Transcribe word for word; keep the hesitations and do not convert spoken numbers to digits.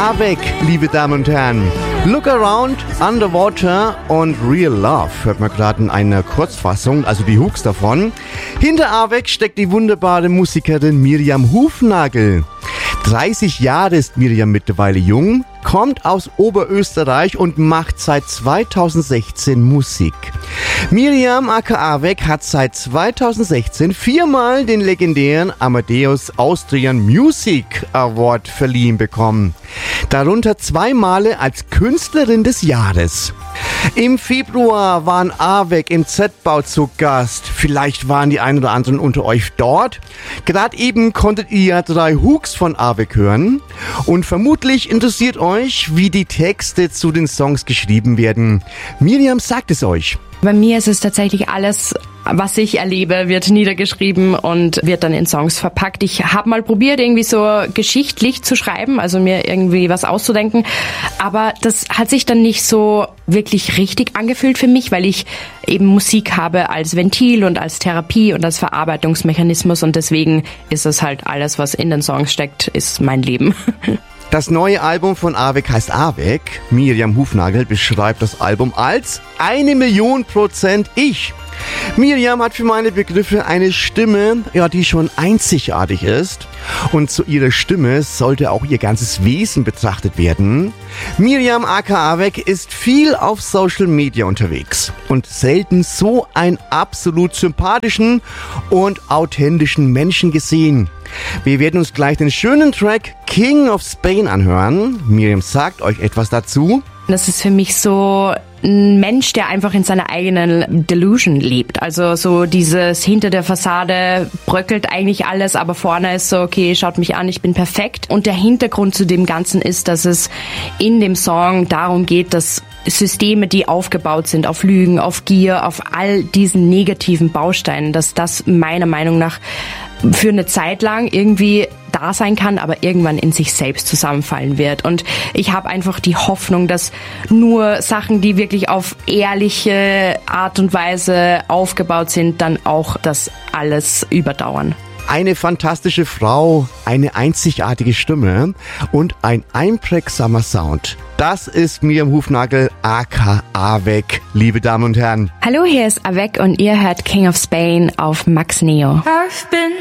Avec, liebe Damen und Herren. Look Around, Underwater und Real Love hört man gerade in einer Kurzfassung, also die Hooks davon. Hinter Avec steckt die wunderbare Musikerin Miriam Hufnagel. dreißig Jahre ist Miriam mittlerweile jung, kommt aus Oberösterreich und macht seit zweitausendsechzehn Musik. Miriam aka Avec hat seit zweitausendsechzehn viermal den legendären Amadeus Austrian Music Award verliehen bekommen. Darunter zwei Male als Künstlerin des Jahres. Im Februar waren Avec im Z-Bau zu Gast. Vielleicht waren die ein oder anderen unter euch dort. Gerade eben konntet ihr ja drei Hooks von Avec hören. Und vermutlich interessiert euch, wie die Texte zu den Songs geschrieben werden. Miriam sagt es euch. Bei mir ist es tatsächlich alles, was ich erlebe, wird niedergeschrieben und wird dann in Songs verpackt. Ich habe mal probiert, irgendwie so geschichtlich zu schreiben, also mir irgendwie was auszudenken. Aber das hat sich dann nicht so wirklich richtig angefühlt für mich, weil ich eben Musik habe als Ventil und als Therapie und als Verarbeitungsmechanismus. Und deswegen ist es halt alles, was in den Songs steckt, ist mein Leben. Das neue Album von Avec heißt Avec. Miriam Hufnagel beschreibt das Album als eine Million Prozent ich. Miriam hat für meine Begriffe eine Stimme, ja, die schon einzigartig ist. Und zu ihrer Stimme sollte auch ihr ganzes Wesen betrachtet werden. Miriam aka Avec ist viel auf Social Media unterwegs und selten so einen absolut sympathischen und authentischen Menschen gesehen. Wir werden uns gleich den schönen Track King of Spain anhören. Miriam sagt euch etwas dazu. Das ist für mich so ein Mensch, der einfach in seiner eigenen Delusion lebt. Also so dieses hinter der Fassade bröckelt eigentlich alles, aber vorne ist so, okay, schaut mich an, ich bin perfekt. Und der Hintergrund zu dem Ganzen ist, dass es in dem Song darum geht, dass Systeme, die aufgebaut sind auf Lügen, auf Gier, auf all diesen negativen Bausteinen, dass das meiner Meinung nach für eine Zeit lang irgendwie da sein kann, aber irgendwann in sich selbst zusammenfallen wird. Und ich habe einfach die Hoffnung, dass nur Sachen, die wirklich auf ehrliche Art und Weise aufgebaut sind, dann auch das alles überdauern. Eine fantastische Frau, eine einzigartige Stimme und ein einprägsamer Sound. Das ist Miriam Hufnagel aka Avec, liebe Damen und Herren. Hallo, hier ist Avec und ihr hört King of Spain auf Max Neo. I've been